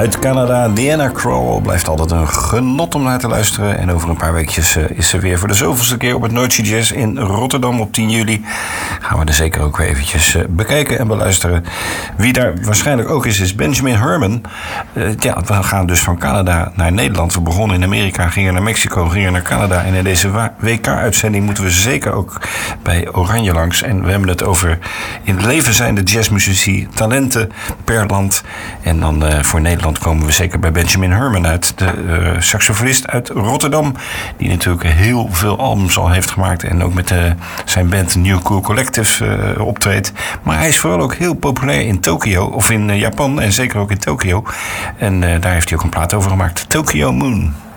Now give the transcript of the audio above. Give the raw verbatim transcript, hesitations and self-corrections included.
Uit Canada, Diana Krall. Blijft altijd een genot om naar te luisteren. En over een paar weekjes uh, is ze weer voor de zoveelste keer op het Noordse Jazz in Rotterdam op tien juli. Gaan we er zeker ook weer eventjes uh, bekijken en beluisteren. Wie daar waarschijnlijk ook is, is Benjamin Herman. Uh, ja, we gaan dus van Canada naar Nederland. We begonnen in Amerika, gingen naar Mexico, gingen naar Canada. En in deze W K-uitzending moeten we zeker ook bij Oranje langs. En we hebben het over in het leven zijnde jazzmuzici, talenten per land. En dan uh, voor Nederland komen we zeker bij Benjamin Herman uit. De uh, saxofonist uit Rotterdam. Die natuurlijk heel veel albums al heeft gemaakt. En ook met uh, zijn band New Cool Collective uh, optreedt. Maar hij is vooral ook heel populair in Tokio. Of in uh, Japan. En zeker ook in Tokio. En uh, daar heeft hij ook een plaat over gemaakt. Tokyo Moon.